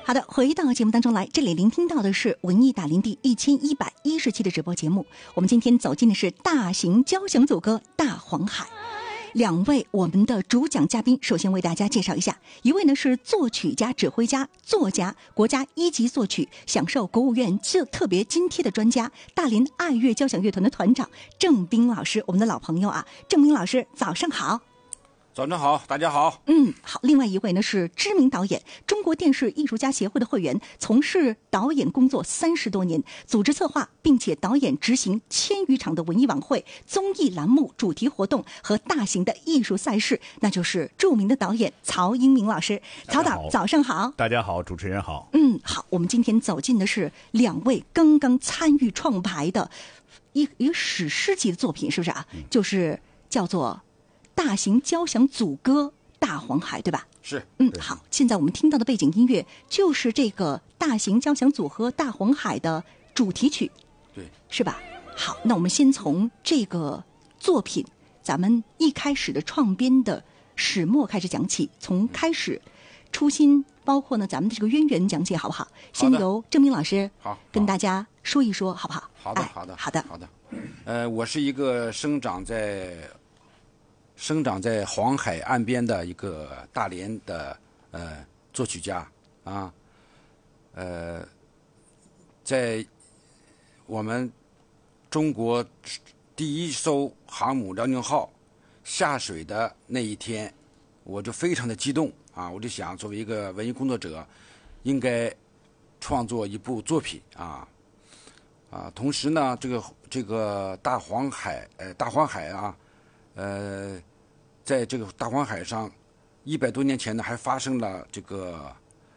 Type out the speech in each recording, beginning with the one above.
好的，回到节目当中来，这里聆听到的是文艺大林第1110期的直播节目。我们今天走进的是大型交响组歌《大黄海》。两位我们的主讲嘉宾，首先为大家介绍一下，一位呢是作曲家、指挥家、作家，国家1级作曲，享受国务院特别津贴的专家，大连爱乐交响乐团的团长郑彬老师，我们的老朋友啊，郑彬老师，早上好。 早上好，大家好。 好。另外一位呢是知名导演，中国电视艺术家协会的会员，从事导演工作30多年，组织策划并且导演执行1000余场的文艺晚会、综艺栏目、主题活动和大型的艺术赛事，那就是著名的导演曹英明老师。曹导，早上好。 大家好，主持人好。 好，我们今天走进的是两位刚刚参与创排的一个史诗级的作品，是不是啊？就是叫做大型交响组歌《大黄海》，对吧？ 是。 好，现在我们听到的背景音乐就是这个大型交响组合《大黄海》的主题曲， 对， 是吧？好，那我们先从这个作品咱们一开始的创编的始末开始讲起，从开始初心，包括呢咱们的这个渊源讲解，好不好？先由郑彬老师跟大家说一说，好不好？ 好的。我是一个生长在黄海岸边的一个大连的作曲家啊，在我们中国第一艘航母辽宁号下水的那一天，我就非常的激动啊！我就想，作为一个文艺工作者，应该创作一部作品啊。同时呢，这个大黄海啊。在这个大黄海上，100多年前呢，还发生了这个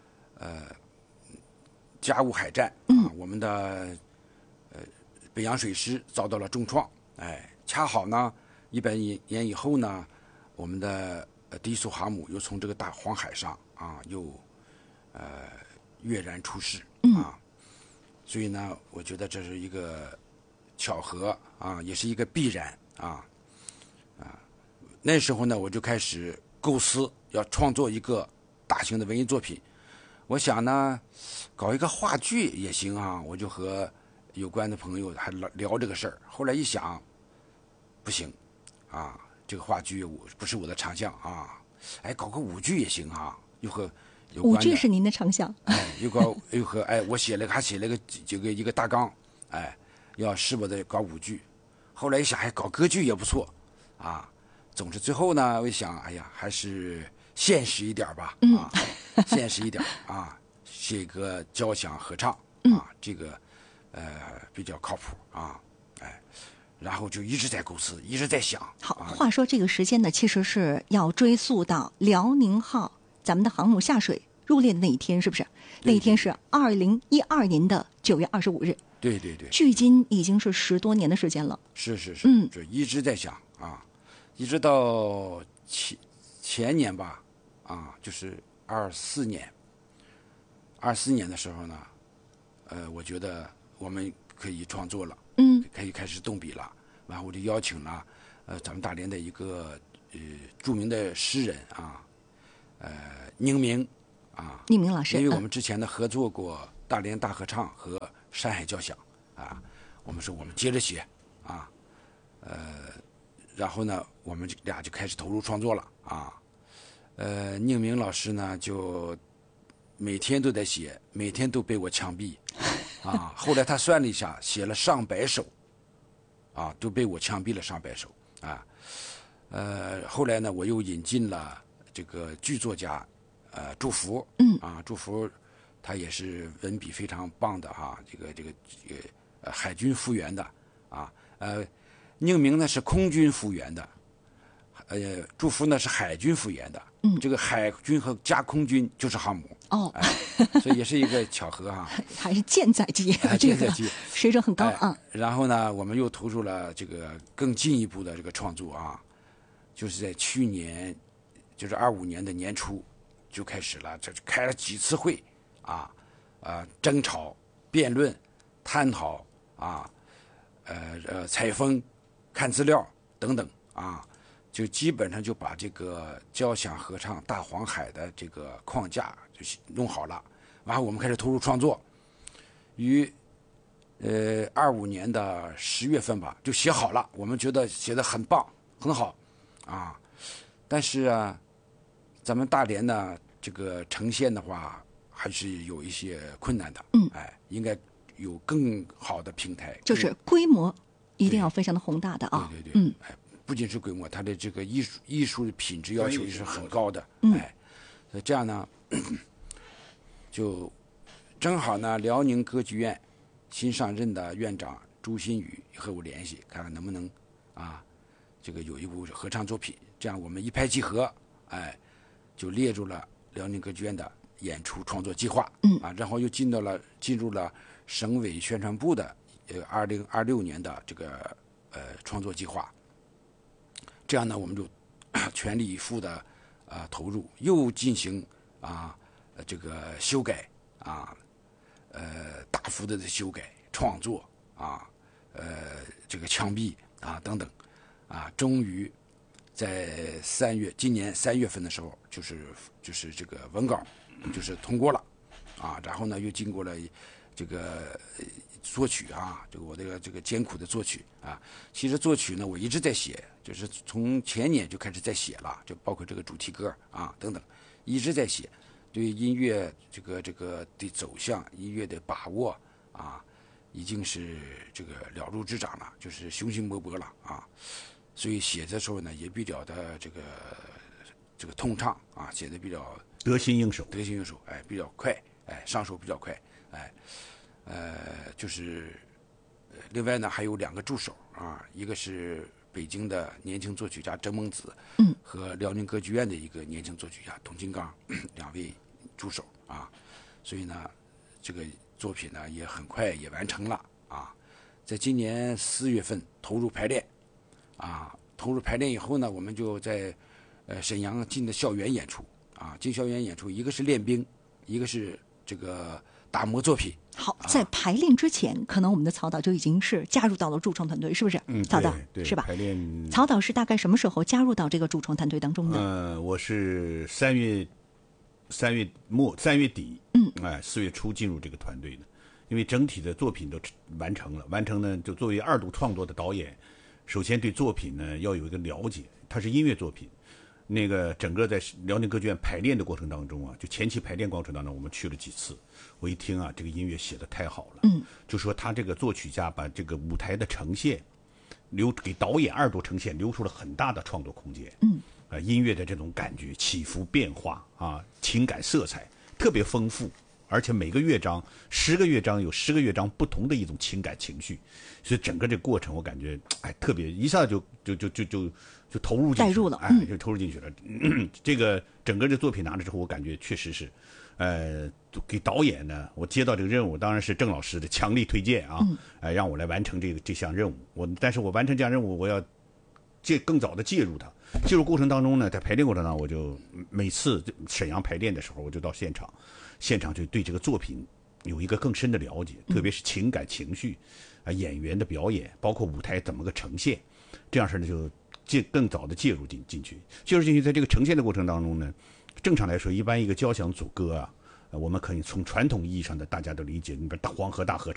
甲午海战啊，我们的北洋水师遭到了重创，恰好呢，100年以后呢，我们的第一艘航母又从这个大黄海上啊，又跃然出世啊，所以呢，我觉得这是一个巧合啊，也是一个必然啊。那时候呢，我就开始构思要创作一个大型的文艺作品。我想呢，搞一个话剧也行啊，我就和有关的朋友还聊这个事儿。后来一想，不行啊，这个话剧不是我的长项啊。搞个舞剧也行啊，又和有关的舞剧是您的长项。 又和我写了一个大纲，要试着的搞舞剧。后来一想，搞歌剧也不错啊。总之最后呢，我一想，还是现实一点吧，现实一点啊，写一个交响合唱啊，这个比较靠谱啊，然后就一直在构思，一直在想。 好，话说这个时间呢，其实是要追溯到辽宁号咱们的航母下水入列的那一天，是不是？那一天是2012年的9月25日。 对， 距今已经是10多年的时间了。 是，就一直在想啊。一直到前年吧，就是24年的时候呢，我觉得我们可以创作了，可以开始动笔了。然后我就邀请了咱们大连的一个著名的诗人啊，宁明啊， 宁明老师， 因为我们之前呢合作过大连大合唱和山海交响啊，我们说我们接着写啊，然后呢，我们俩就开始投入创作了啊。宁明老师呢，就每天都在写，每天都被我枪毙啊。后来他算了一下，写了上百首啊，都被我枪毙了上百首啊。后来呢，我又引进了这个剧作家祝福，祝福他也是文笔非常棒的哈，这个海军复员的啊，宁明呢是空军复员的，祝福呢是海军复员的，这个海军和加空军就是航母所以也是一个巧合哈， 还是舰载机， 舰载机水准很高啊。 然后呢，我们又投入了这个更进一步的这个创作啊，就是在去年，就是25年的年初就开始了，这开了几次会啊，争吵、辩论、探讨啊，采风。看资料等等啊，就基本上就把这个交响合唱大黄海的这个框架就弄好了。 然后我们开始投入创作，于25年的10月份吧就写好了，我们觉得写得很棒很好啊，但是啊咱们大连呢这个呈现的话还是有一些困难的，应该有更好的平台， 就是规模一定要非常的宏大的啊， 对，不仅是规模，它的这个艺术的品质要求也是很高的，所以这样呢，就正好呢，辽宁歌剧院新上任的院长朱新宇和我联系，看看能不能这个有一部合唱作品，这样我们一拍即合，就列入了辽宁歌剧院的演出创作计划，然后又进入了省委宣传部的2026年的这个创作计划。这样呢，我们就全力以赴的投入，又进行这个修改大幅度的修改创作这个枪毙等等终于在今年3月份的时候，就是这个文稿就是通过了然后呢又经过了这个作曲这个我这个艰苦的作曲其实作曲呢我一直在写，就是从前年就开始在写了，就包括这个主题歌等等，一直在写，对音乐这个的走向，音乐的把握已经是这个了如指掌了，就是雄心勃勃了所以写的时候呢也比较的这个通畅写的比较得心应手， 比较快，上手比较快，就是另外呢还有2个助手一个是北京的年轻作曲家郑孟子，和辽宁歌剧院的一个年轻作曲家童金刚，2位助手所以呢这个作品呢也很快也完成了在今年4月份投入排练以后呢，我们就在沈阳进的校园演出进校园演出，一个是练兵，一个是这个打磨作品。 好，在排练之前，可能我们的曹导就已经是加入到了驻创团队，是不是？曹导对是吧？ 排练。 曹导是大概什么时候加入到这个驻创团队当中的？ 我是3月底，4月初进入这个团队的，因为整体的作品都完成呢，就作为2度创作的导演，首先对作品呢要有一个了解，它是音乐作品。那个整个在辽宁歌剧院排练的过程当中就前期排练过程当中，我们去了几次，我一听这个音乐写得太好了，就说他这个作曲家把这个舞台的呈现给导演2度呈现留出了很大的创作空间，音乐的这种感觉起伏变化情感色彩特别丰富，而且每个乐章10个乐章有10个乐章不同的一种情感情绪，所以整个这个过程我感觉特别一下就投入进去了， 带入了， 就投入进去了。这个整个这作品拿了之后，我感觉确实是，给导演呢，我接到这个任务，当然是郑老师的强力推荐让我来完成这项任务。但是我完成这项任务，我要更早的介入它。介入过程当中呢，在排练过程当中，我就每次沈阳排练的时候，我就到现场就对这个作品有一个更深的了解，特别是情感情绪演员的表演，包括舞台怎么个呈现，这样式呢就更早的介入进去，在这个呈现的过程当中呢，正常来说，一般一个交响组歌我们可以从传统意义上的大家都理解，你比如黄河大合唱。